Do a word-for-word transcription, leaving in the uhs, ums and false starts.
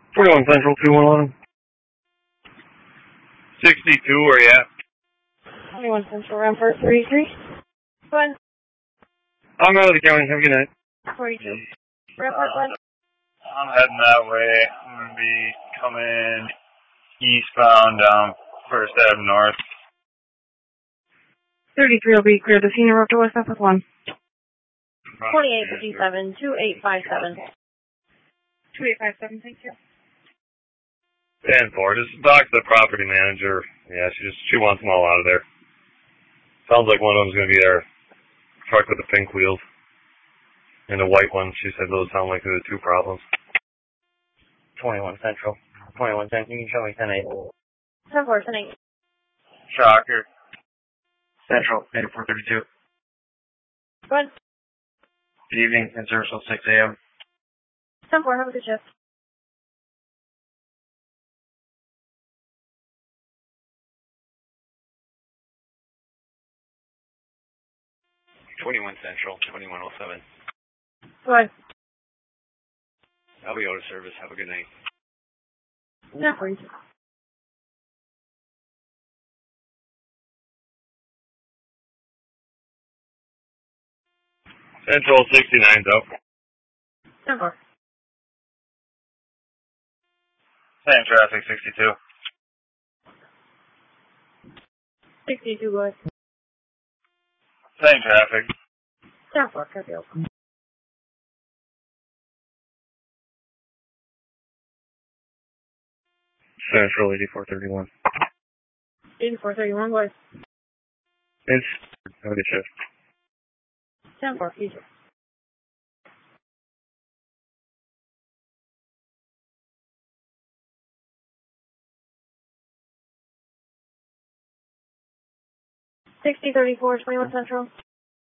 twenty-one Central, two one one. sixty-two, where you at? twenty-one Central, Rampart thirty-three. One. I'm out of the county. Have a good night. forty-two. Rampart one. I'm heading that way. I'm going to be coming eastbound down First Avenue North. thirty-three will be clear. The senior road to West F with one. twenty-eight fifty-seven, two eight five seven. two eight five seven, thank you. ten four, just talk to the property manager. Yeah, she just, she wants them all out of there. Sounds like one of them's going to be our truck with the pink wheels. And the white one, she said those sound like they're the two problems. twenty-one Central. twenty-one Central, you can show me ten eight. ten four, ten eight. Shocker. Central, eighty-four thirty-two. One. Good evening, in service till six a.m. ten four, have a good shift. twenty-one Central, twenty-one oh seven. One. I'll be out of service. Have a good night. ten forty-two. Central sixty-nine's up. ten four. Same traffic, sixty-two. sixty-two, boys. Same traffic. ten four, copy open. Central eighty-four thirty-one. eighty-four thirty-one, boys. It's, have a good shift. ten four, future. sixty thirty-four, twenty-one Central.